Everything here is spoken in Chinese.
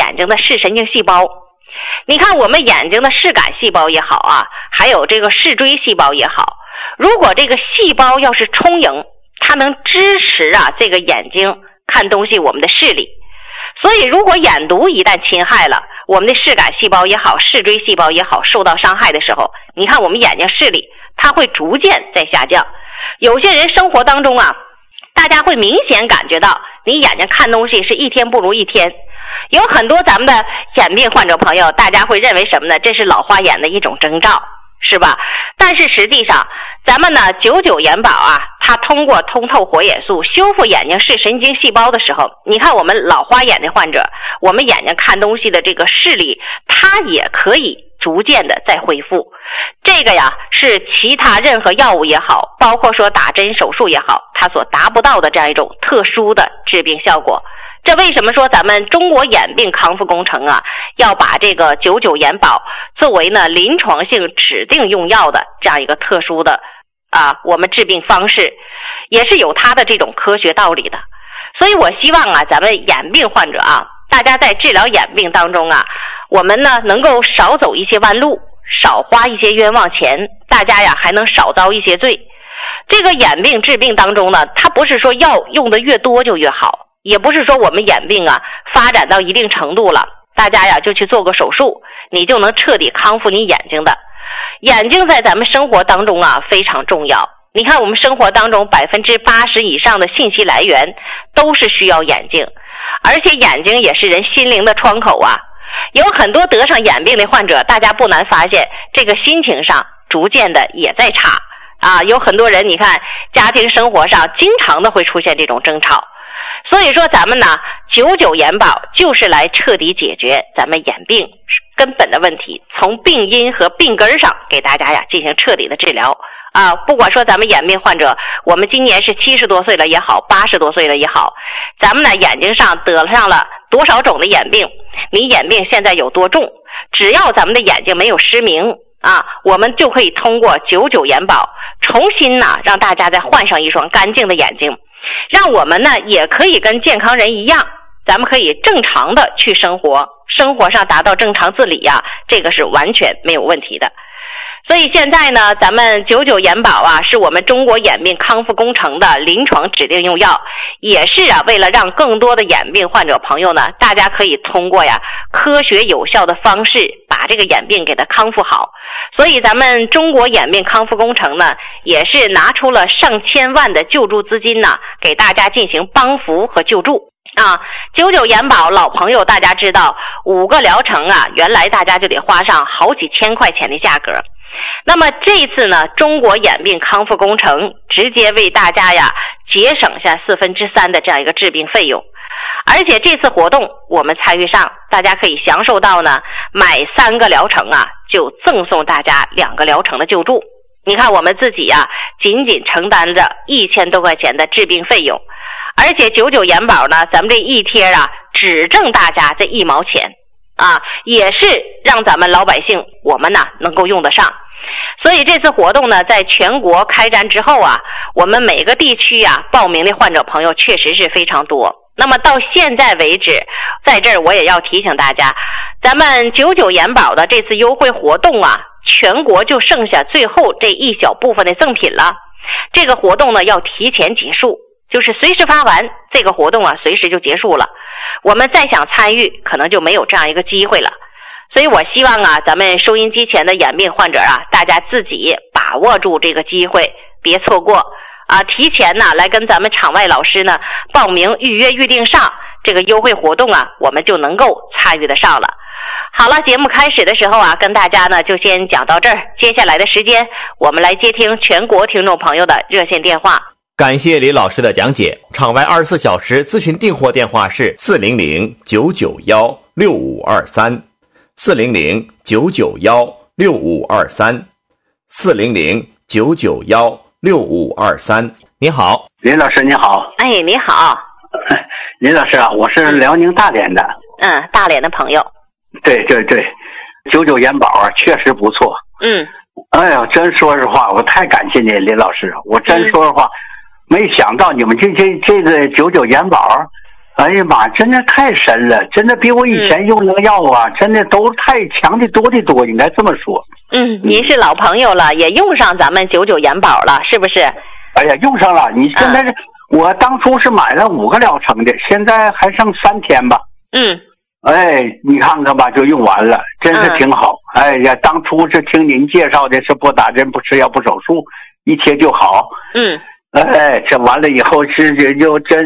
眼睛的视神经细胞。你看我们眼睛的视感细胞也好啊，还有这个视锥细胞也好，如果这个细胞要是充盈，它能支持这个眼睛看东西我们的视力。所以如果眼毒一旦侵害了，我们的视感细胞也好，视锥细胞也好受到伤害的时候，你看我们眼睛视力它会逐渐在下降。有些人生活当中大家会明显感觉到你眼睛看东西是一天不如一天。有很多咱们的眼病患者朋友，大家会认为什么呢？这是老花眼的一种征兆，是吧？但是实际上咱们呢99眼宝它通过通透活眼素修复眼睛视神经细胞的时候，你看我们老花眼的患者，我们眼睛看东西的这个视力它也可以逐渐的再恢复。这个是其他任何药物也好，包括说打针手术也好，它所达不到的这样一种特殊的治病效果。这为什么说咱们中国眼病康复工程要把这个99眼宝作为呢临床性指定用药的这样一个特殊的我们治病方式，也是有它的这种科学道理的。所以我希望咱们眼病患者大家在治疗眼病当中我们呢能够少走一些弯路，少花一些冤枉钱，大家还能少遭一些罪。这个眼病治病当中呢，它不是说药用的越多就越好，也不是说我们眼病发展到一定程度了，大家就去做个手术，你就能彻底康复你眼睛的。眼睛在咱们生活当中非常重要。你看我们生活当中80%以上的信息来源都是需要眼睛，而且眼睛也是人心灵的窗口有很多得上眼病的患者，大家不难发现这个心情上逐渐的也在差有很多人你看家庭生活上经常的会出现这种争吵。所以说咱们呢99眼宝就是来彻底解决咱们眼病根本的问题，从病因和病根上给大家进行彻底的治疗不管说咱们眼病患者，我们今年是70多岁了也好，80多岁了也好，咱们呢眼睛上得上了多少种的眼病，你眼病现在有多重，只要咱们的眼睛没有失明我们就可以通过99眼宝重新让大家再换上一双干净的眼睛，让我们呢也可以跟健康人一样，咱们可以正常的去生活，生活上达到正常自理这个是完全没有问题的。所以现在呢咱们99眼宝是我们中国眼病康复工程的临床指定用药，也是为了让更多的眼病患者朋友呢，大家可以通过科学有效的方式把这个眼病给它康复好。所以咱们中国眼病康复工程呢，也是拿出了上千万的救助资金给大家进行帮扶和救助99眼宝老朋友大家知道5个疗程原来大家就得花上好几千块钱的价格。那么这次呢中国眼病康复工程直接为大家节省下3/4的这样一个治病费用。而且这次活动我们参与上，大家可以享受到呢买3个疗程就赠送大家2个疗程的救助。你看我们自己仅仅承担着1000多块钱的治病费用，而且99眼宝呢咱们这一贴只挣大家这1毛钱也是让咱们老百姓我们呢能够用得上。所以这次活动呢在全国开展之后我们每个地区报名的患者朋友确实是非常多。那么到现在为止，在这儿我也要提醒大家，咱们99眼宝的这次优惠活动全国就剩下最后这一小部分的赠品了。这个活动呢要提前结束，就是随时发完，这个活动随时就结束了。我们再想参与可能就没有这样一个机会了。所以我希望咱们收音机前的眼病患者大家自己把握住这个机会，别错过提前来跟咱们场外老师呢报名预约预定上这个优惠活动我们就能够参与得上了。好了，节目开始的时候跟大家呢就先讲到这儿，接下来的时间我们来接听全国听众朋友的热线电话。 感谢李老师的讲解。场外24小时咨询订货电话是400-991-6523 400-991-6523 400-991-6523。你好， 林老师你好。 你好。 林老师我是辽宁大连的。 大连的朋友。 对，99眼宝确实不错。哎呀，真说实话，我太感谢你林老师，我真说实话，没想到你们这个99眼宝哎呀妈，真的太神了，真的比我以前用那个药啊，真的都太强的多的多，应该这么说。 您是老朋友了，也用上咱们99元宝了，是不是？ 哎呀，用上了。你现在是，我当初是买了5个疗程的，现在还剩3天吧。哎，你看看吧，就用完了，真是挺好。哎呀，当初是听您介绍的是不打针、不吃药、不手术，一贴就好。哎，这完了以后是就真